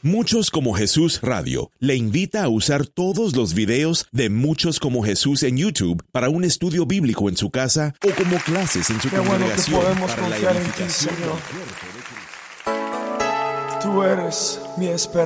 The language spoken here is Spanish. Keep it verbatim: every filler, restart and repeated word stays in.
Muchos como Jesús Radio le invita a usar todos los videos de Muchos como Jesús en YouTube para un estudio bíblico en su casa o como clases en su Qué bueno que congregación podemos para la confiar en ti, edificación Señor. del cuerpo de Cristo. Tú eres mi esperanza.